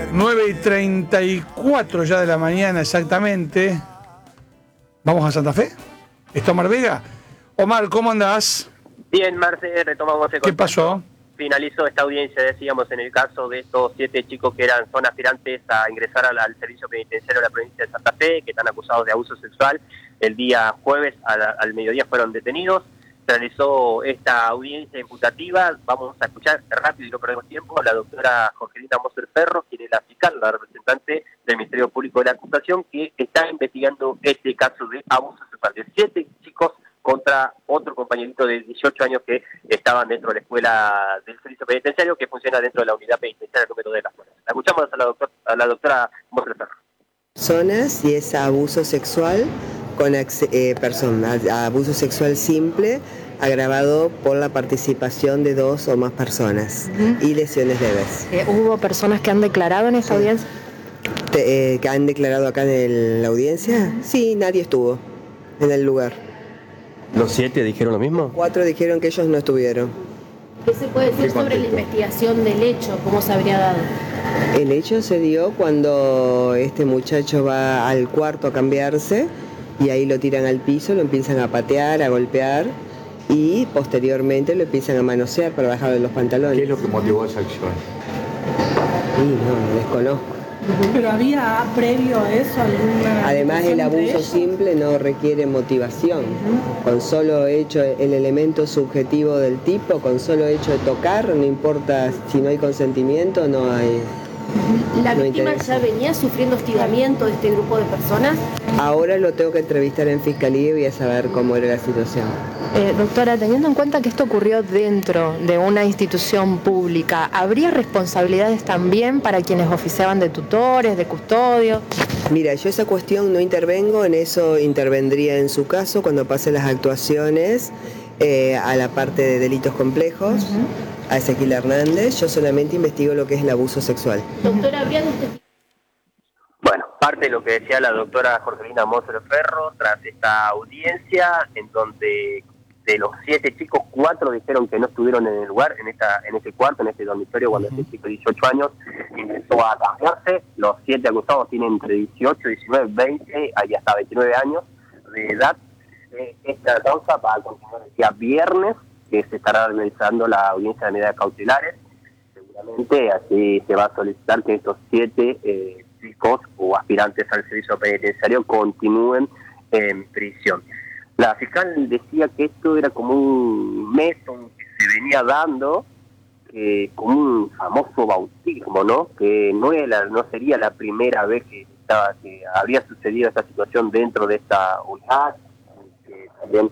9:34 ya de la mañana exactamente. ¿Vamos a Santa Fe? ¿Está Omar Vega? Omar, ¿cómo andás? Bien, Marce, retomamos el contacto. ¿Qué pasó? Finalizó esta audiencia, decíamos, en el caso de estos 7 chicos que son aspirantes a ingresar al servicio penitenciario de la provincia de Santa Fe, que están acusados de abuso sexual. El día jueves al mediodía fueron detenidos. Se realizó esta audiencia imputativa. Vamos a escuchar rápido y no perdemos tiempo a la doctora Jorgelina Moser Ferro, quien es la fiscal, la representante del Ministerio Público de la acusación, que está investigando este caso de abuso sexual de 7 chicos contra otro compañerito de 18 años que estaban dentro de la escuela del servicio penitenciario que funciona dentro de la unidad penitenciaria número de las Fuerzas. Escuchamos a la doctora Moser Ferro. Personas y es abuso sexual con abuso sexual simple agravado por la participación de 2 o más personas y lesiones leves. ¿Hubo personas que han declarado en esta audiencia? ¿Que han declarado acá en la audiencia? Sí, nadie estuvo en el lugar. ¿Los 7 dijeron lo mismo? 4 dijeron que ellos no estuvieron. ¿Qué se puede decir sobre la investigación del hecho? ¿Cómo se habría dado? El hecho se dio cuando este muchacho va al cuarto a cambiarse y ahí lo tiran al piso, lo empiezan a patear, a golpear y posteriormente lo empiezan a manosear para bajarle los pantalones. ¿Qué es lo que motivó esa acción? Sí, no, desconozco. ¿Pero había previo a eso alguna...? Además, el abuso simple no requiere motivación. Con solo hecho, el elemento subjetivo del tipo, con solo hecho de tocar, no importa si no hay consentimiento, no hay... ¿La no víctima interesa. ya venía sufriendo hostigamiento de este grupo de personas? Ahora lo tengo que entrevistar en fiscalía y voy a saber cómo era la situación. Doctora, teniendo en cuenta que esto ocurrió dentro de una institución pública, ¿habría responsabilidades también para quienes oficiaban de tutores, de custodios? Mira, yo esa cuestión no intervengo, en eso intervendría en su caso cuando pase las actuaciones a la parte de delitos complejos, a Ezequiel Hernández. Yo solamente investigo lo que es el abuso sexual. Doctora, ¿habría Bueno, parte de lo que decía la doctora Jorgelina Moser Ferro tras esta audiencia, en donde de los 7 chicos, 4 dijeron que no estuvieron en el lugar, en ese cuarto, en este dormitorio, cuando este chico de 18 años intentó a cambiarse. Los 7 acusados tienen entre 18, 19, 20, hay hasta 29 años de edad. Esta causa va a continuar el día viernes, que se estará realizando la audiencia de medidas cautelares. Seguramente así se va a solicitar que estos 7 chicos o aspirantes al servicio penitenciario continúen en prisión. La fiscal decía que esto era como un método que se venía dando, como un famoso bautismo, ¿no? Que no sería la primera vez que habría sucedido esta situación dentro de esta unidad, que también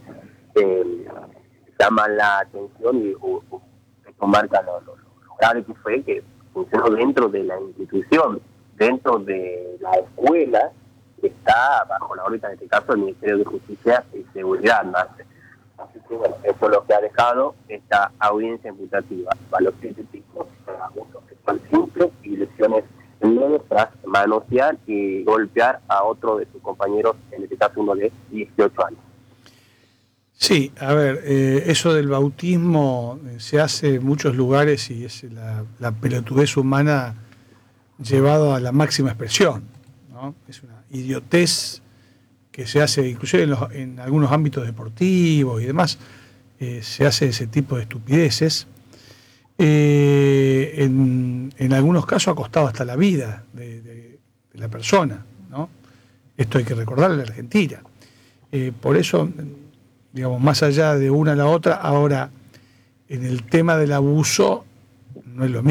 llama la atención y esto marca lo grave que fue, que funcionó dentro de la institución, dentro de la escuela, que está bajo la órbita, en este caso, del Ministerio de Justicia y Seguridad, Marce. Así que, bueno, eso es lo que ha dejado esta audiencia imputativa. Para los 7 chicos, abuso sexual simple y lesiones leves tras manosear y golpear a otro de sus compañeros, en este caso uno de 18 años. Sí, a ver, eso del bautismo se hace en muchos lugares y es la pelotudez humana llevado a la máxima expresión, ¿no? Es una idiotez que se hace inclusive en algunos ámbitos deportivos y demás, se hace ese tipo de estupideces. En algunos casos ha costado hasta la vida de la persona, ¿no? Esto hay que recordarlo en la Argentina. Por eso, digamos, más allá de una a la otra, ahora en el tema del abuso no es lo mismo.